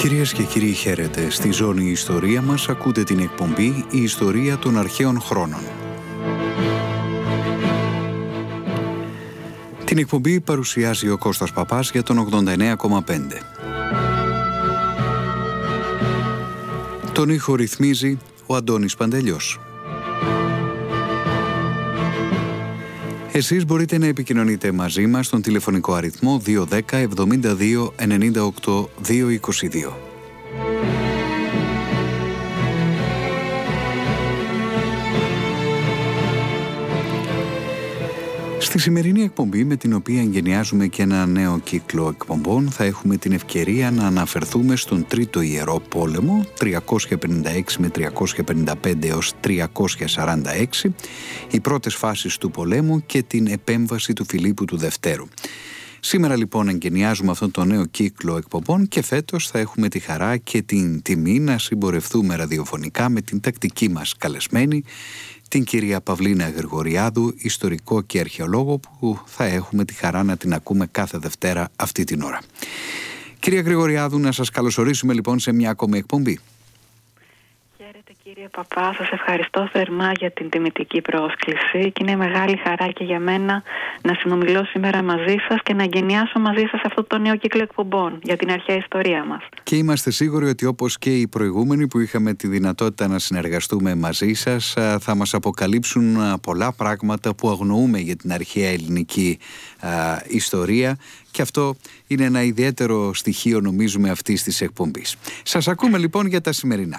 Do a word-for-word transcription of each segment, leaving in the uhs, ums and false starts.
Κυρίες και κύριοι, χαίρετε. Στη ζώνη η ιστορία μας ακούτε την εκπομπή «Η ιστορία των αρχαίων χρόνων». Την εκπομπή παρουσιάζει ο Κώστας Παπάς για τον ογδόντα εννέα κόμμα πέντε. Τον ήχο ρυθμίζει ο Αντώνης Παντελιός. Εσείς μπορείτε να επικοινωνείτε μαζί μας στον τηλεφωνικό αριθμό δύο ένα μηδέν εβδομήντα δύο ενενήντα οκτώ διακόσια είκοσι δύο. Στη σημερινή εκπομπή, με την οποία εγγενιάζουμε και ένα νέο κύκλο εκπομπών, θα έχουμε την ευκαιρία να αναφερθούμε στον Τρίτο Ιερό Πόλεμο τριακόσια πενήντα έξι με τριακόσια πενήντα πέντε έως τριακόσια σαράντα έξι, οι πρώτες φάσεις του πολέμου και την επέμβαση του Φιλίππου του Δευτέρου. Σήμερα λοιπόν εγγενιάζουμε αυτόν τον νέο κύκλο εκπομπών και φέτος θα έχουμε τη χαρά και την τιμή να συμπορευτούμε ραδιοφωνικά με την τακτική μας καλεσμένη, την κυρία Παυλίνα Γρηγοριάδου, ιστορικό και αρχαιολόγο, που θα έχουμε τη χαρά να την ακούμε κάθε Δευτέρα αυτή την ώρα. Κυρία Γρηγοριάδου, να σας καλωσορίσουμε λοιπόν σε μια ακόμη εκπομπή. Χαίρετε κύριε Παπά, σας ευχαριστώ θερμά για την τιμητική πρόσκληση και είναι μεγάλη χαρά και για μένα να συνομιλώ σήμερα μαζί σας και να εγγενιάσω μαζί σας αυτό το νέο κύκλο εκπομπών για την αρχαία ιστορία μας. Και είμαστε σίγουροι ότι, όπως και οι προηγούμενοι που είχαμε τη δυνατότητα να συνεργαστούμε μαζί σας, θα μας αποκαλύψουν πολλά πράγματα που αγνοούμε για την αρχαία ελληνική α, ιστορία, και αυτό είναι ένα ιδιαίτερο στοιχείο, νομίζουμε, αυτής της εκπομπής. Σας ακούμε λοιπόν για τα σημερινά.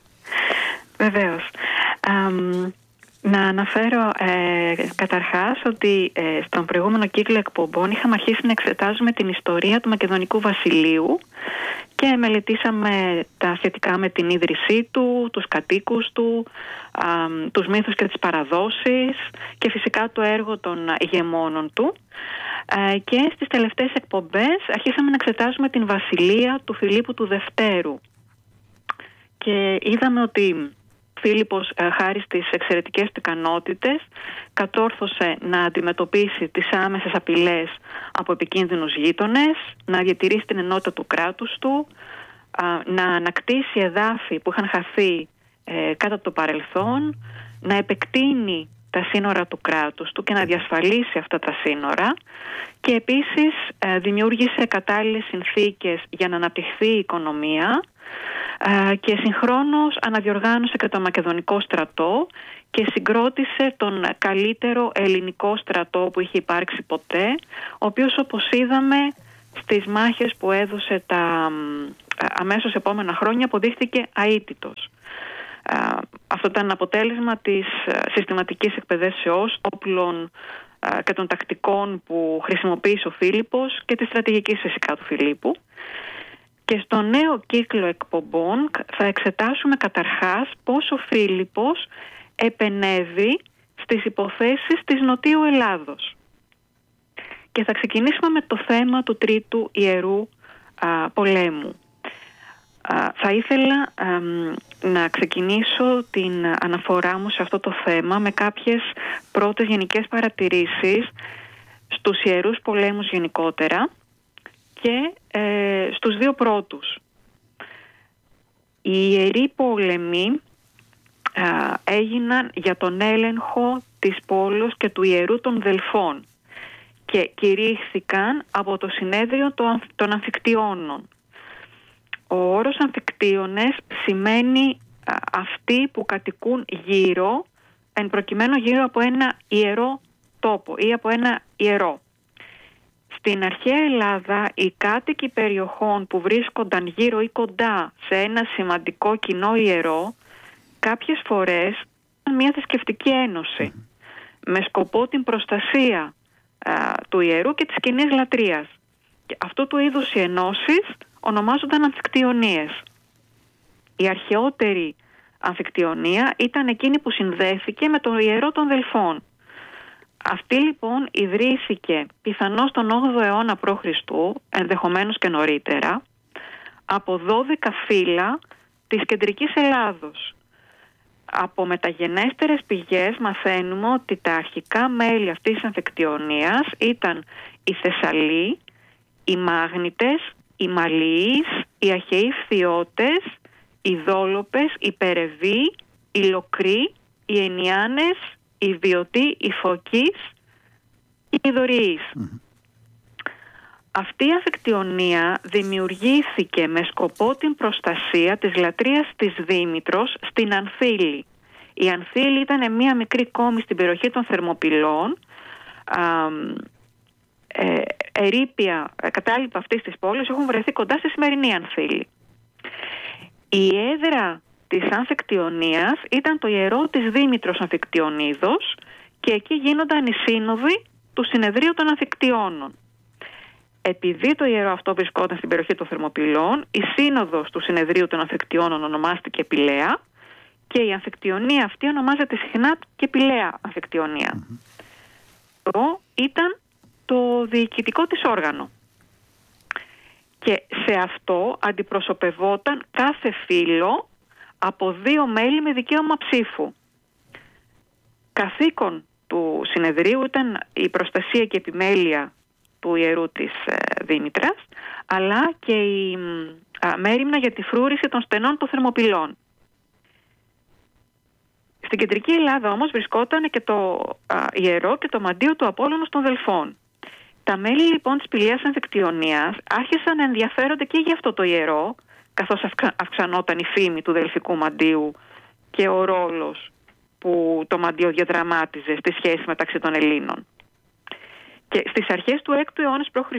Βεβαίως. Um... Να αναφέρω ε, καταρχάς ότι ε, στον προηγούμενο κύκλο εκπομπών είχαμε αρχίσει να εξετάζουμε την ιστορία του Μακεδονικού Βασιλείου και μελετήσαμε τα σχετικά με την ίδρυσή του, τους κατοίκους του, α, τους μύθους και τις παραδόσεις και φυσικά το έργο των ηγεμόνων του. Ε, και στις τελευταίες εκπομπές αρχίσαμε να εξετάζουμε την βασιλεία του Φιλίππου του Δευτέρου και είδαμε ότι Φίλιππος, χάρη στις εξαιρετικές του ικανότητες, κατόρθωσε να αντιμετωπίσει τις άμεσες απειλές από επικίνδυνους γείτονες, να διατηρήσει την ενότητα του κράτους του, να ανακτήσει εδάφη που είχαν χαθεί κατά το παρελθόν, να επεκτείνει τα σύνορα του κράτους του και να διασφαλίσει αυτά τα σύνορα, και επίσης δημιούργησε κατάλληλες συνθήκες για να αναπτυχθεί η οικονομία και συγχρόνως αναδιοργάνωσε και το μακεδονικό στρατό και συγκρότησε τον καλύτερο ελληνικό στρατό που είχε υπάρξει ποτέ, ο οποίος, όπως είδαμε στις μάχες που έδωσε τα αμέσως επόμενα χρόνια, αποδείχθηκε αίτητος. Αυτό ήταν αποτέλεσμα της συστηματικής εκπαιδεύσεως όπλων και των τακτικών που χρησιμοποίησε ο Φίλιππος και της στρατηγικής φυσικά του Φιλίππου. Και στο νέο κύκλο εκπομπών θα εξετάσουμε καταρχάς πώς ο Φίλιππος επενέβη στις υποθέσεις της Νοτίου Ελλάδος. Και θα ξεκινήσουμε με το θέμα του Τρίτου Ιερού α, Πολέμου. Α, θα ήθελα α, να ξεκινήσω την αναφορά μου σε αυτό το θέμα με κάποιες πρώτες γενικές παρατηρήσεις στους Ιερούς Πολέμους γενικότερα και ε, στους δύο πρώτους. Οι Ιεροί Πόλεμοι α, έγιναν για τον έλεγχο της πόλης και του Ιερού των Δελφών και κηρύχθηκαν από το συνέδριο των Αμφικτιώνων. Ο όρος Αμφικτίωνες σημαίνει α, αυτοί που κατοικούν γύρω, εν προκειμένου γύρω από ένα ιερό τόπο ή από ένα ιερό. Στην αρχαία Ελλάδα, οι κάτοικοι περιοχών που βρίσκονταν γύρω ή κοντά σε ένα σημαντικό κοινό ιερό, κάποιες φορές ήταν μια θρησκευτική ένωση, με σκοπό την προστασία α, του ιερού και της κοινής λατρείας. Και αυτού του είδους οι ενώσεις ονομάζονταν αμφικτιονίες. Η αρχαιότερη αμφικτιονία ήταν εκείνη που συνδέθηκε με το ιερό των Δελφών. Αυτή λοιπόν ιδρύθηκε πιθανώς τον όγδοο αιώνα π.Χ., ενδεχομένως και νωρίτερα, από δώδεκα φύλλα της κεντρικής Ελλάδος. Από μεταγενέστερες πηγές μαθαίνουμε ότι τα αρχικά μέλη αυτής της αμφικτιονίας ήταν οι Θεσσαλοί, οι Μάγνητες, οι Μαλιείς, οι αχαιοί φθιώτες, οι δόλοπες, οι περεβοί, οι λοκροί, οι ενιάνες, οι βιωτοί, οι φωκείς και οι δωριείς. Mm-hmm. Αυτή η αφικτιονία δημιουργήθηκε με σκοπό την προστασία της λατρείας της Δήμητρος στην Ανθήλη. Η Ανθήλη ήταν μια μικρή κόμη στην περιοχή των Θερμοπυλών, α, ε, ερείπια, κατάλοιπα αυτής της πόλης έχουν βρεθεί κοντά στη σημερινή Ανθήλη. Η έδρα της Αμφικτιονίας ήταν το ιερό της Δήμητρος Αμφικτιονίδος και εκεί γίνονταν οι σύνοδοι του Συνεδρίου των Αμφικτιώνων. Επειδή το ιερό αυτό βρισκόταν στην περιοχή των Θερμοπυλών, η σύνοδος του Συνεδρίου των Αμφικτιώνων ονομάστηκε Πηλαία και η Αμφικτιονία αυτή ονομάζεται συχνά και Πηλαία Αμφικτιονία. Mm-hmm. Το ήταν το διοικητικό της όργανο. Και σε αυτό αντιπροσωπευόταν κάθε φύλο από δύο μέλη με δικαίωμα ψήφου. Καθήκον του συνεδρίου ήταν η προστασία και επιμέλεια του ιερού της ε, Δήμητρας, αλλά και η α, μέριμνα για τη φρούρηση των στενών των Θερμοπυλών. Στην κεντρική Ελλάδα όμως βρισκόταν και το α, ιερό και το μαντίο του Απόλλωνος των Δελφών. Τα μέλη λοιπόν της Πηλαίας Αμφικτιονίας άρχισαν να ενδιαφέρονται και για αυτό το ιερό, καθώς αυξα, αυξανόταν η φήμη του Δελφικού μαντίου και ο ρόλος που το μαντίο διαδραμάτιζε στη σχέση μεταξύ των Ελλήνων. Και στις αρχές του έκτου αιώνα π.Χ.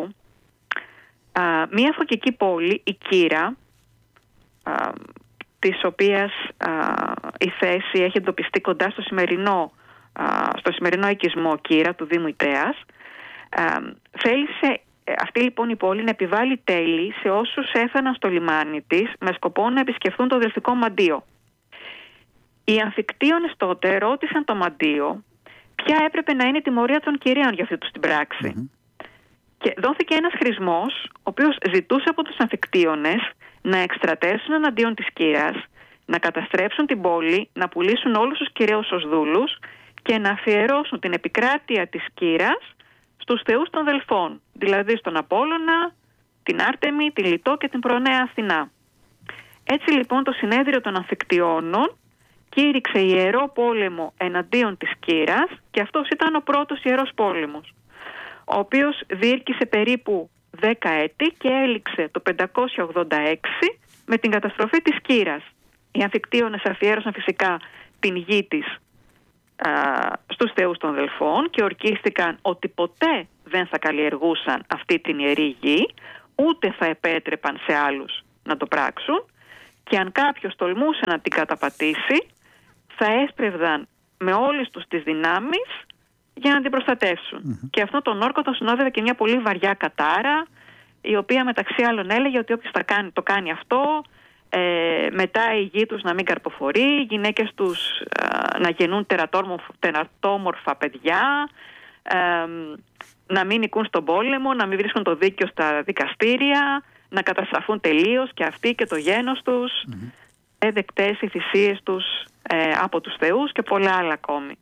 μία φωκική πόλη, η Κύρα, α, της οποίας α, η θέση έχει εντοπιστεί κοντά στο σημερινό, α, στο σημερινό οικισμό Κύρα του Δήμου Ιτέας, α, θέλησε αυτή λοιπόν η πόλη να επιβάλλει τέλη σε όσους έφταναν στο λιμάνι της με σκοπό να επισκεφθούν το Δελφικό μαντίο. Οι Αμφικτίονες τότε ρώτησαν το μαντίο ποια έπρεπε να είναι η τιμωρία των κυρίων για αυτή τους την πράξη. Mm-hmm. Και δόθηκε ένας χρησμός, ο οποίος ζητούσε από τους Αμφικτίονες να εκστρατεύσουν εναντίον της Κύρας, να καταστρέψουν την πόλη, να πουλήσουν όλους τους κυρίους ως δούλους και να αφιερώσουν την επικράτεια της Κύρας στους θεούς των Δελφών, δηλαδή στον Απόλλωνα, την Άρτεμη, τη Λιτό και την Προνέα Αθηνά. Έτσι λοιπόν το συνέδριο των Αμφικτιώνων κήρυξε ιερό πόλεμο εναντίον της Κύρας και αυτός ήταν ο πρώτος ιερός πόλεμος, ο οποίος διήρκησε περίπου δέκα έτη και έληξε το πεντακόσια ογδόντα έξι με την καταστροφή της Κύρας. Οι Αμφικτίονες αφιέρωσαν φυσικά την γη της α, στους θεούς των Δελφών και ορκίστηκαν ότι ποτέ δεν θα καλλιεργούσαν αυτή την ιερή γη, ούτε θα επέτρεπαν σε άλλους να το πράξουν, και αν κάποιος τολμούσε να την καταπατήσει θα έσπρευδαν με όλες τους τις δυνάμεις για να την προστατεύσουν. Mm-hmm. Και αυτό τον όρκο τον συνόδευε και μια πολύ βαριά κατάρα, η οποία μεταξύ άλλων έλεγε ότι όποιος θα κάνει, το κάνει αυτό, ε, μετά η γη τους να μην καρποφορεί, οι γυναίκες τους ε, να γεννούν τερατόμορφα παιδιά, ε, να μην νικούν στον πόλεμο, να μην βρίσκουν το δίκαιο στα δικαστήρια, να καταστραφούν τελείως και αυτοί και το γένος τους, mm-hmm. εδεκτές οι θυσίες τους ε, από τους θεούς και πολλά άλλα ακόμη.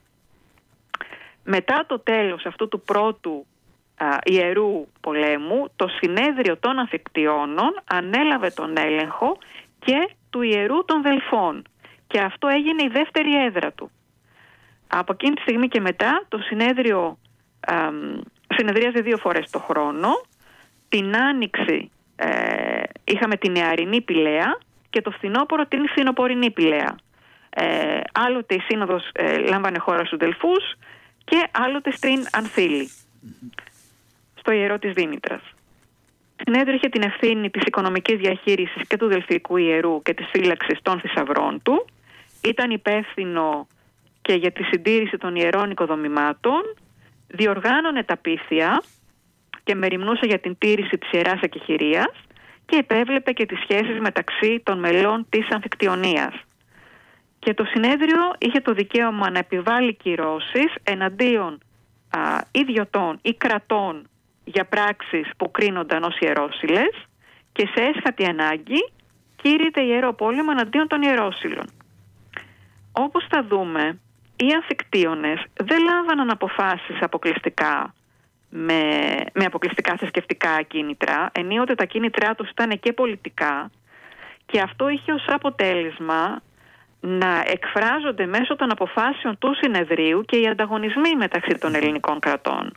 Μετά το τέλος αυτού του πρώτου α, ιερού πολέμου, το συνέδριο των Αμφικτιώνων ανέλαβε τον έλεγχο και του ιερού των Δελφών και αυτό έγινε η δεύτερη έδρα του. Από εκείνη τη στιγμή και μετά το συνέδριο α, συνεδρίαζε δύο φορές το χρόνο. Την Άνοιξη ε, είχαμε την νεαρινή Πηλαία και το φθινόπωρο την φθινοπορεινή Πηλαία. Ε, άλλοτε η σύνοδος ε, λάμβανε χώρα στους Δελφούς και άλλοτε στην Ανθήλη, mm-hmm. στο ιερό της Δήμητρας. Το συνέδριο είχε την ευθύνη της οικονομικής διαχείρισης και του Δελφικού ιερού και της φύλαξης των θησαυρών του. Ήταν υπεύθυνο και για τη συντήρηση των ιερών οικοδομημάτων, διοργάνωνε τα πίθια και μεριμνούσε για την τήρηση της Ιεράς Ακεχηρίας και επέβλεπε και τις σχέσεις μεταξύ των μελών της Αμφικτιονίας. Και το συνέδριο είχε το δικαίωμα να επιβάλλει κυρώσεις εναντίον α, ιδιωτών ή κρατών για πράξεις που κρίνονταν ως ιερόσυλες και σε έσχατη ανάγκη κήρυτε ιερό πόλεμο εναντίον των ιερόσυλων. Όπως θα δούμε, οι Αμφικτίονες δεν λάμβαναν αποφάσεις αποκλειστικά με, με αποκλειστικά θρησκευτικά κίνητρα, ενίοτε τα κίνητρά τους ήταν και πολιτικά, και αυτό είχε ως αποτέλεσμα να εκφράζονται μέσω των αποφάσεων του συνεδρίου και οι ανταγωνισμοί μεταξύ των ελληνικών κρατών.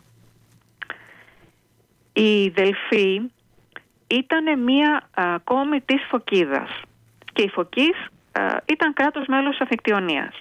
Η Δελφή ήταν μία α, κόμη της Φωκίδας και η Φωκής α, ήταν κράτος μέλος της Αμφικτιονίας.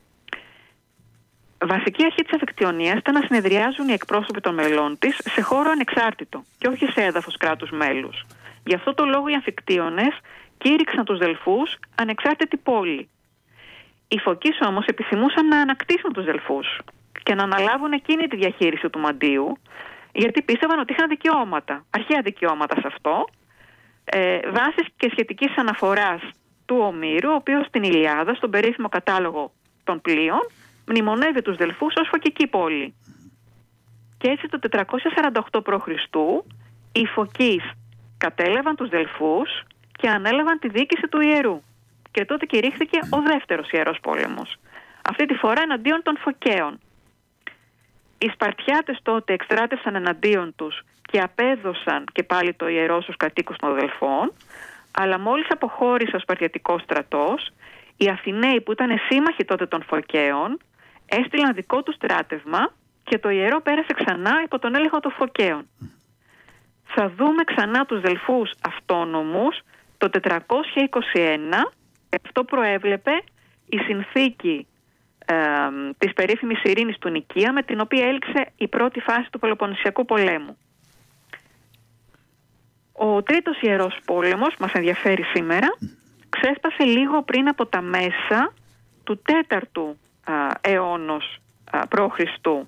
Βασική αρχή της Αμφικτιονίας ήταν να συνεδριάζουν οι εκπρόσωποι των μελών της σε χώρο ανεξάρτητο και όχι σε έδαφος κράτους μέλους. Γι' αυτό το λόγο οι Αμφικτίονες κήρυξαν τους Δελφούς ανεξάρτητη πόλη. Οι Φωκείς όμως επιθυμούσαν να ανακτήσουν τους Δελφούς και να αναλάβουν εκείνη τη διαχείριση του μαντείου, γιατί πίστευαν ότι είχαν δικαιώματα, αρχαία δικαιώματα σε αυτό, ε, βάσει και σχετικής αναφοράς του Ομήρου, ο οποίος στην Ηλιάδα, στον περίφημο κατάλογο των πλοίων, μνημονεύει τους Δελφούς ως φωκική πόλη. Και έτσι το τετρακόσια σαράντα οκτώ προ Χριστού οι Φωκείς κατέλαβαν τους Δελφούς και ανέλαβαν τη διοίκηση του ιερού. Και τότε κηρύχθηκε ο δεύτερος ιερός πόλεμος. Αυτή τη φορά εναντίον των Φωκαίων. Οι Σπαρτιάτες τότε εκστράτευσαν εναντίον τους και απέδωσαν και πάλι το ιερό στους κατοίκους των Δελφών, αλλά μόλις αποχώρησε ο Σπαρτιατικός στρατός, οι Αθηναίοι που ήταν σύμμαχοι τότε των Φωκαίων έστειλαν δικό του στράτευμα και το ιερό πέρασε ξανά υπό τον έλεγχο των Φωκαίων. Θα δούμε ξανά τους Δελφούς αυτόνομους το τετρακόσια είκοσι ένα. Αυτό προέβλεπε η συνθήκη ε, της περίφημης ειρήνης του Νικία, με την οποία έληξε η πρώτη φάση του Πελοποννησιακού πολέμου. Ο τρίτος ιερός πόλεμος που μας ενδιαφέρει σήμερα ξέσπασε λίγο πριν από τα μέσα του τέταρτου ε, αιώνος ε, προ Χριστού.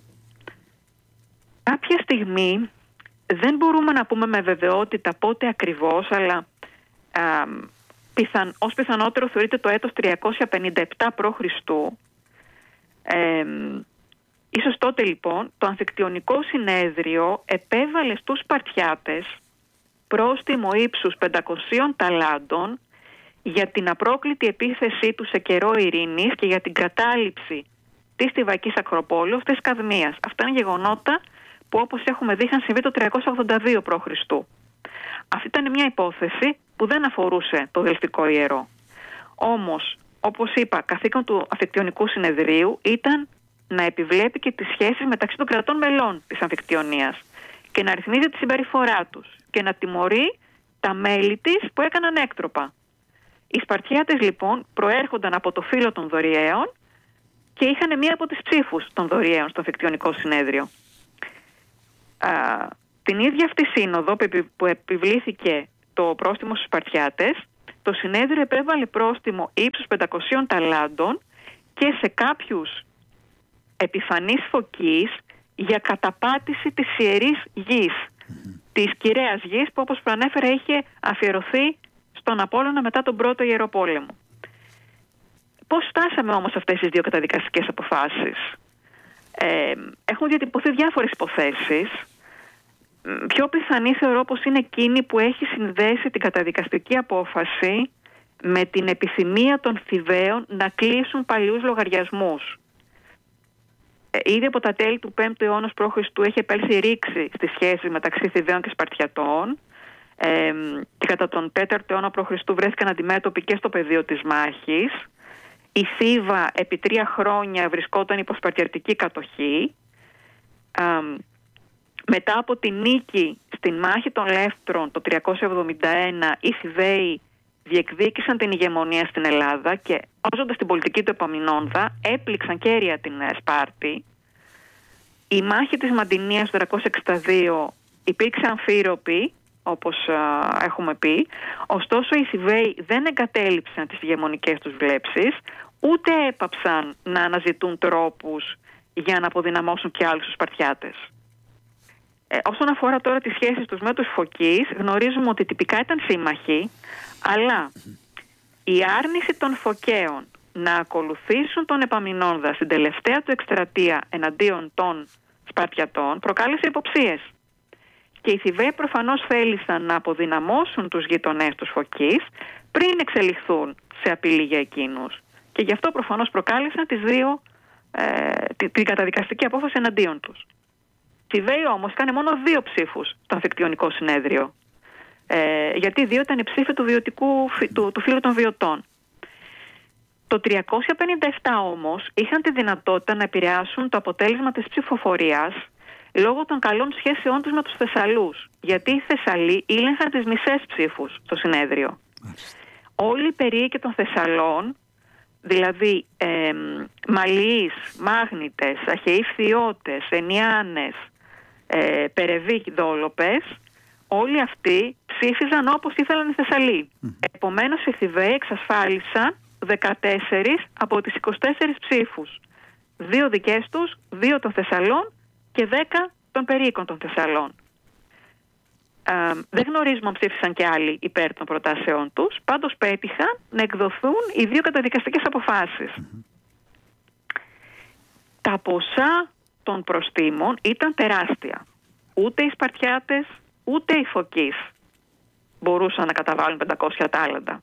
Κάποια στιγμή, δεν μπορούμε να πούμε με βεβαιότητα πότε ακριβώς, αλλά ε, πιθαν, ως πιθανότερο θεωρείται το έτος τριακόσια πενήντα επτά προ Χριστού. Ε, ίσως τότε λοιπόν το Αμφικτιονικό Συνέδριο επέβαλε στους Σπαρτιάτες πρόστιμο ύψους πεντακοσίων ταλάντων για την απρόκλητη επίθεσή του σε καιρό ειρήνης και για την κατάληψη της Στιβακής Ακροπόλεως της Καδμίας. Αυτά είναι γεγονότα που, όπως έχουμε δει, είχαν συμβεί το τριακόσια ογδόντα δύο προ Χριστού. Αυτή ήταν μια υπόθεση που δεν αφορούσε το Δελφικό ιερό. Όμως, όπως είπα, καθήκον του Αμφικτιονικού Συνεδρίου ήταν να επιβλέπει και τις σχέσεις μεταξύ των κρατών μελών της Αμφικτιονίας και να ρυθμίζει τη συμπεριφορά τους και να τιμωρεί τα μέλη της που έκαναν έκτροπα. Οι Σπαρτιάτες λοιπόν προέρχονταν από το φύλο των Δωριαίων και είχαν μία από τις ψήφους των Δωριαίων στο Αμφικτιονικό Συνέδριο. Α, την ίδια αυτή σύνοδο που επιβλήθηκε το πρόστιμο στους Σπαρτιάτες, το συνέδριο επέβαλε πρόστιμο ύψους πεντακοσίων ταλάντων και σε κάποιους επιφανείς Φωκείς για καταπάτηση της ιερής γης, mm-hmm. της κυρέας γης που, όπως προανέφερα, είχε αφιερωθεί στον Απόλλωνα μετά τον πρώτο ιερό πόλεμο. Πώς φτάσαμε όμως αυτές τις δύο καταδικαστικές αποφάσεις? Ε, έχουν διατυπωθεί διάφορες υποθέσεις. Πιο πιθανή θεωρώ πως είναι εκείνη που έχει συνδέσει την καταδικαστική απόφαση με την επιθυμία των Θηβαίων να κλείσουν παλιούς λογαριασμούς. Ε, ήδη από τα τέλη του πέμπτου αιώνα π.Χ. έχει επέλθει ρήξη στις σχέσεις μεταξύ Θηβαίων και Σπαρτιατών ε, και κατά τον τέταρτο αιώνα π.Χ. βρέθηκαν αντιμέτωποι και στο πεδίο της μάχης. Η Θήβα επί τρία χρόνια βρισκόταν υπό σπαρτιατική κατοχή. Ε, Μετά από τη νίκη στην μάχη των Λεύτρων το τριακόσια εβδομήντα ένα, οι Θηβαίοι διεκδίκησαν την ηγεμονία στην Ελλάδα και, όζοντας την πολιτική του Επαμινόνδα, έπληξαν κέρια την Σπάρτη. Η μάχη της Μαντινίας το τριακόσια εξήντα δύο υπήρξε αμφίροπη, όπως α, έχουμε πει, ωστόσο οι Θηβαίοι δεν εγκατέλειψαν τις ηγεμονικές τους βλέψεις, ούτε έπαψαν να αναζητούν τρόπους για να αποδυναμώσουν και άλλους τους Σπαρτιάτες. Ε, όσον αφορά τώρα τις σχέσεις τους με τους Φωκείς, γνωρίζουμε ότι τυπικά ήταν σύμμαχοι, αλλά η άρνηση των Φωκαίων να ακολουθήσουν τον Επαμινόνδα στην τελευταία του εκστρατεία εναντίον των Σπαρτιατών προκάλεσε υποψίες. Και οι Θηβαίοι προφανώς θέλησαν να αποδυναμώσουν τους γειτονές τους Φωκείς πριν εξελιχθούν σε απειλή για εκείνους. Και γι' αυτό προφανώς προκάλεσαν τις δύο, ε, την, την καταδικαστική απόφαση εναντίον τους. Θηβαίοι όμως είχαν μόνο δύο ψήφους στο αμφικτιονικό συνέδριο. Ε, γιατί δύο ήταν οι ψήφοι του, βιωτικού, του, του φύλου των βιωτών. Το τριακόσια πενήντα επτά όμως είχαν τη δυνατότητα να επηρεάσουν το αποτέλεσμα της ψηφοφορίας λόγω των καλών σχέσεών τους με τους Θεσσαλούς. Γιατί οι Θεσσαλοί ήλεγχαν τις μισές ψήφους στο συνέδριο. Μάλιστα. Όλοι οι περίοικοι των Θεσσαλών, δηλαδή ε, Μαλιείς, Μάγνητες, Αχαιοί Φθιώτες, Ενιάνες, ε, Περεβοί Δόλοπες, όλοι αυτοί ψήφιζαν όπως ήθελαν οι Θεσσαλοί. Mm. Επομένως οι Θηβαίοι εξασφάλισαν δεκατέσσερις από τις είκοσι τέσσερις ψήφους. Δύο δικές τους, δύο των Θεσσαλών και δέκα των περίοικων των Θεσσαλών. Ε, δεν γνωρίζουμε αν ψήφισαν και άλλοι υπέρ των προτάσεών τους, πάντως πέτυχαν να εκδοθούν οι δύο καταδικαστικές αποφάσεις. Mm-hmm. Τα ποσά των προστίμων ήταν τεράστια. Ούτε οι Σπαρτιάτες, ούτε οι Φωκείς μπορούσαν να καταβάλουν πεντακόσια τάλαντα.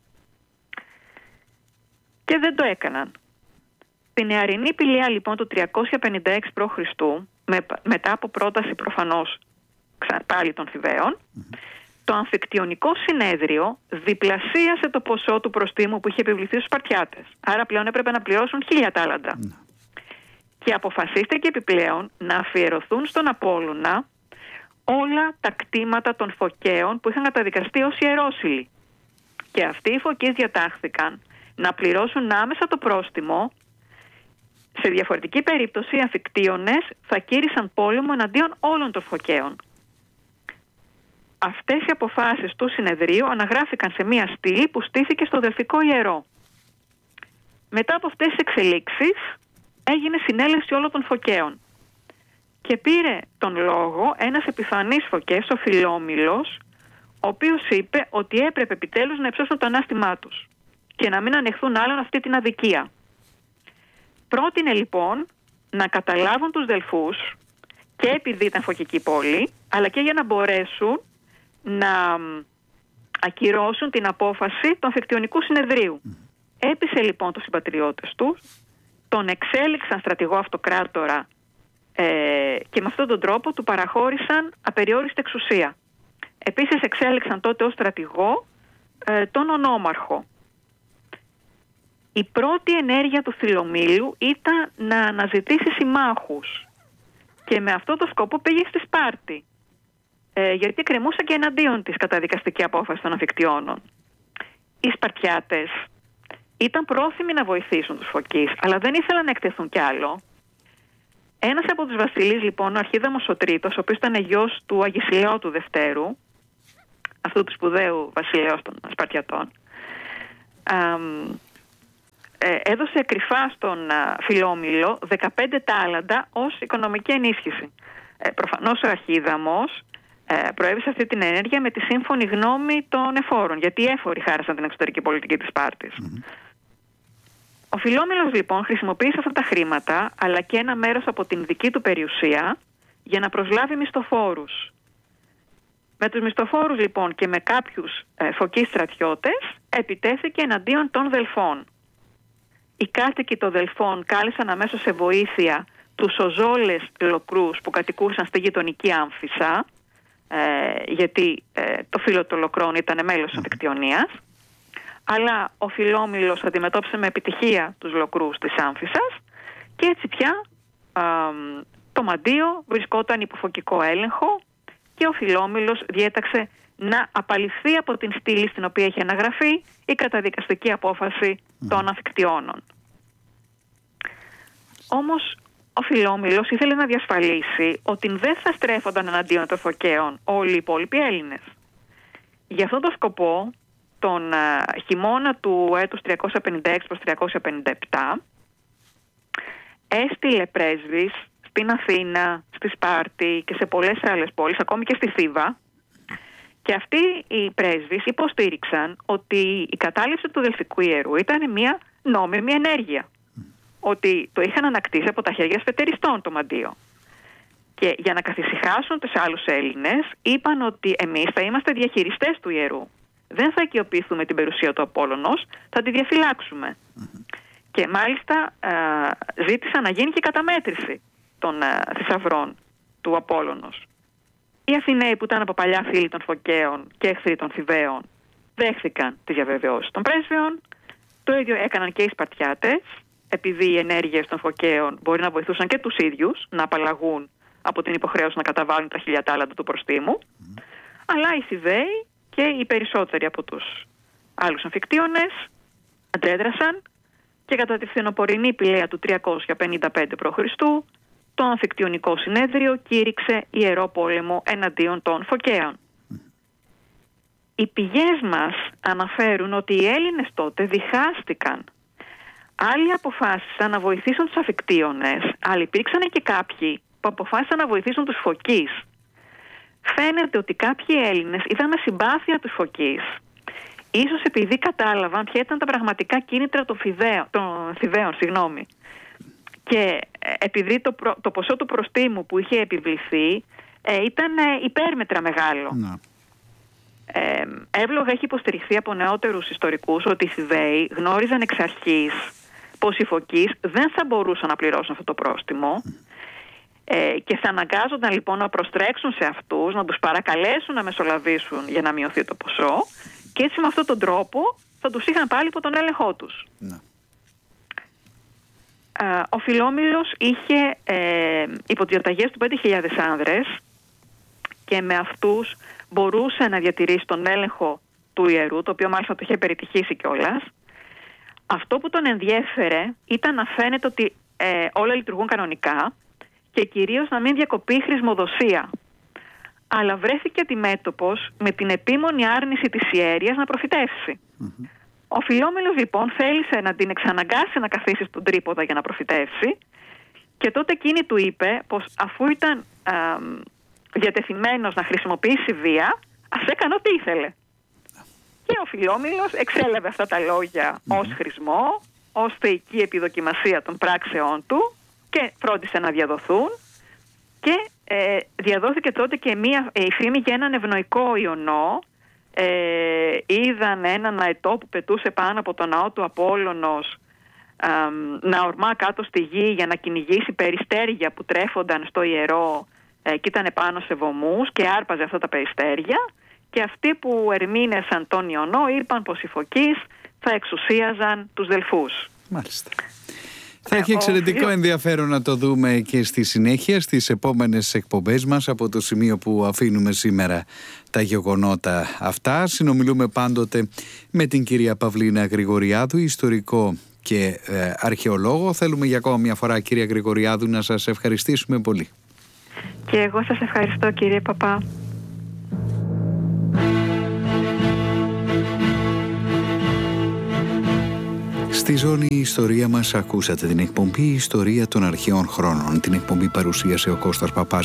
Και δεν το έκαναν. Την νεαρινή Πηλαία λοιπόν του τριακόσια πενήντα έξι π.Χ. Με, μετά από πρόταση προφανώς πάλι των Θηβαίων, mm-hmm. το αμφικτιονικό συνέδριο διπλασίασε το ποσό του προστίμου που είχε επιβληθεί στους Σπαρτιάτες. Άρα πλέον έπρεπε να πληρώσουν χίλια τάλαντα. Mm-hmm. Και αποφασίστηκε επιπλέον να αφιερωθούν στον Απόλλωνα όλα τα κτήματα των Φωκαίων που είχαν καταδικαστεί ως ιερόσυλοι. Και αυτοί οι Φωκείς διατάχθηκαν να πληρώσουν άμεσα το πρόστιμο. Σε διαφορετική περίπτωση οι αμφικτίονες θα κήρυσαν πόλεμο εναντίον όλων των Φωκαίων. Αυτές οι αποφάσεις του συνεδρίου αναγράφηκαν σε μία στήλη που στήθηκε στο Δελφικό Ιερό. Μετά από αυτές τις εξελίξεις έγινε συνέλευση όλων των Φωκαίων και πήρε τον λόγο ένας επιφανής Φωκές, ο Φιλόμιλος, ο οποίος είπε ότι έπρεπε επιτέλους να υψώσουν το ανάστημά τους και να μην ανεχθούν άλλον αυτή την αδικία. Πρότεινε λοιπόν να καταλάβουν τους Δελφούς και επειδή ήταν φωκική πόλη, αλλά και για να μπορέσουν να ακυρώσουν την απόφαση του αμφικτιονικού συνεδρίου. Mm. Έπεισε λοιπόν τους συμπατριώτες του, τον εξέλιξαν στρατηγό αυτοκράτορα ε, και με αυτόν τον τρόπο του παραχώρησαν απεριόριστη εξουσία. Επίσης εξέλιξαν τότε ως στρατηγό ε, τον ονόμαρχο. Η πρώτη ενέργεια του Φιλομήλου ήταν να αναζητήσει συμμάχους και με αυτό το σκοπό πήγε στη Σπάρτη, ε, γιατί κρεμούσε και εναντίον της καταδικαστική απόφαση των αμφικτιώνων. Οι Σπαρτιάτες ήταν πρόθυμοι να βοηθήσουν τους Φωκείς, αλλά δεν ήθελαν να εκτεθούν κι άλλο. Ένας από τους βασιλείς λοιπόν, ο Αρχίδαμος ο Τρίτος, ο οποίος ήταν γιος του Αγισιλαίου του Δευτέρου, αυτού του σπουδαίου βασιλέως των Σπαρτιατών, α, έδωσε κρυφά στον α, Φιλόμιλο δεκαπέντε τάλαντα ως οικονομική ενίσχυση. Ε, προφανώς ο Αρχίδαμος ε, προέβησε αυτή την ενέργεια με τη σύμφωνη γνώμη των εφόρων, γιατί οι έφοροι χάρασαν την εξωτερική πολιτική της Σπάρτης. Mm-hmm. Ο Φιλόμιλος λοιπόν χρησιμοποίησε αυτά τα χρήματα, αλλά και ένα μέρος από την δική του περιουσία, για να προσλάβει μισθοφόρους. Με τους μισθοφόρους λοιπόν και με κάποιους ε, φωκείς στρατιώτες επιτέθηκε εναντίον των Δελφών. Οι κάτοικοι των Δελφών κάλεσαν αμέσως σε βοήθεια τους Οζόλες Λοκρούς που κατοικούσαν στη γειτονική Άμφισσα, ε, γιατί ε, το φύλλο των Λοκρών ήταν μέλος της αμφικτιονίας, αλλά ο Φιλόμιλος αντιμετώπισε με επιτυχία τους Λοκρούς της Άμφισσας και έτσι πια ε, το Μαντίο βρισκόταν υπό φωκικό έλεγχο και ο Φιλόμιλος διέταξε να απαλληφθεί από την στήλη στην οποία είχε αναγραφεί η καταδικαστική απόφαση mm. των αμφικτιώνων. Όμως ο Φιλόμιλος ήθελε να διασφαλίσει ότι δεν θα στρέφονταν εναντίον των Φωκαίων όλοι οι υπόλοιποι Έλληνες. Για αυτόν τον σκοπό, τον α, χειμώνα του έτους τριακόσια πενήντα έξι προς τριακόσια πενήντα επτά, έστειλε πρέσβεις στην Αθήνα, στη Σπάρτη και σε πολλές άλλες πόλεις, ακόμη και στη Θήβα. Και αυτοί οι πρέσβεις υποστήριξαν ότι η κατάληψη του Δελφικού Ιερού ήταν μια νόμιμη ενέργεια. Mm. Ότι το είχαν ανακτήσει από τα χέρια σφετεριστών το Μαντίο. Και για να καθησυχάσουν τους άλλους Έλληνες, είπαν ότι εμείς θα είμαστε διαχειριστές του Ιερού. Δεν θα οικειοποιηθούμε την περιουσία του Απόλλωνος, θα τη διαφυλάξουμε. Mm. Και μάλιστα α, ζήτησαν να γίνει και καταμέτρηση των α, θησαυρών του Απόλλωνος. Οι Αθηναίοι, που ήταν από παλιά φίλοι των Φωκαίων και εχθροί των Θηβαίων, δέχθηκαν τις διαβεβαιώσεις των πρέσβεων. Το ίδιο έκαναν και οι Σπαρτιάτες, επειδή οι ενέργειες των Φωκαίων μπορεί να βοηθούσαν και τους ίδιους να απαλλαγούν από την υποχρέωση να καταβάλουν τα χιλιατάλαντα του προστίμου. Mm. Αλλά οι Θηβαίοι και οι περισσότεροι από τους άλλους αμφικτίονες αντέδρασαν και κατά τη φθινοπορεινή πηλαία του τριακόσια πενήντα πέντε π.Χ. το αμφικτιονικό συνέδριο κήρυξε ιερό πόλεμο εναντίον των Φωκαίων. Mm. Οι πηγές μας αναφέρουν ότι οι Έλληνες τότε διχάστηκαν. Άλλοι αποφάσισαν να βοηθήσουν τους αμφικτίονες, αλλά υπήρξαν και κάποιοι που αποφάσισαν να βοηθήσουν τους Φωκείς. Φαίνεται ότι κάποιοι Έλληνες είδαν με συμπάθεια τους Φωκείς, ίσως επειδή κατάλαβαν ποια ήταν τα πραγματικά κίνητρα των, φιδαίων, των Θηβαίων. Συγγνώμη. Και ε, επειδή το, προ, το ποσό του προστίμου που είχε επιβληθεί ε, ήταν ε, υπέρμετρα μεγάλο. No. Ε, εύλογα έχει υποστηριχθεί από νεότερους ιστορικούς ότι οι Θηβαίοι γνώριζαν εξ αρχής πως οι Φωκείς δεν θα μπορούσαν να πληρώσουν αυτό το πρόστιμο. Mm. Ε, και θα αναγκάζονταν λοιπόν να προστρέξουν σε αυτούς, να τους παρακαλέσουν να μεσολαβήσουν για να μειωθεί το ποσό, και έτσι με αυτόν τον τρόπο θα τους είχαν πάλι υπό τον έλεγχό τους. Ναι. Ε, ο Φιλόμιλος είχε ε, υπό τις διαταγές του πέντε χιλιάδες άνδρες και με αυτούς μπορούσε να διατηρήσει τον έλεγχο του ιερού, το οποίο μάλιστα το είχε περιτυχήσει κιόλας. Αυτό που τον ενδιέφερε ήταν να φαίνεται ότι ε, όλα λειτουργούν κανονικά και κυρίως να μην διακοπεί η χρησμοδοσία. Αλλά βρέθηκε αντιμέτωπος με την επίμονη άρνηση της ιέρειας να προφητεύσει. Mm-hmm. Ο Φιλόμιλος λοιπόν θέλησε να την εξαναγκάσει να καθίσει στον τρίποδα για να προφητεύσει, και τότε εκείνη του είπε πως αφού ήταν α, διατεθειμένος να χρησιμοποιήσει βία, ας έκανε ό,τι ήθελε. Και ο Φιλόμιλος εξέλαβε αυτά τα λόγια mm-hmm. ως χρησμό, ως θεϊκή επιδοκιμασία των πράξεών του, και φρόντισε να διαδοθούν, και ε, διαδόθηκε τότε και μία ε, η φήμη για έναν ευνοϊκό ιονό. Ε, είδαν έναν αετό που πετούσε πάνω από τον ναό του Απόλλωνος ε, να ορμά κάτω στη γη για να κυνηγήσει περιστέρια που τρέφονταν στο ιερό ε, και ήταν πάνω σε βωμούς, και άρπαζε αυτά τα περιστέρια, και αυτοί που ερμήνευσαν τον ιονό είπαν πως οι Φωκείς θα εξουσίαζαν τους Δελφούς. Μάλιστα. Θα έχει εξαιρετικό ενδιαφέρον να το δούμε και στη συνέχεια στις επόμενες εκπομπές μας από το σημείο που αφήνουμε σήμερα τα γεγονότα αυτά. Συνομιλούμε πάντοτε με την κυρία Παυλίνα Γρηγοριάδου, ιστορικό και ε, αρχαιολόγο. Θέλουμε για ακόμα μια φορά, κυρία Γρηγοριάδου, να σας ευχαριστήσουμε πολύ. Και εγώ σας ευχαριστώ, κύριε Παπά. Στη ζώνη Ιστορία μας ακούσατε την εκπομπή Ιστορία των Αρχαίων Χρόνων. Την εκπομπή παρουσίασε ο Κώστας Παπάς.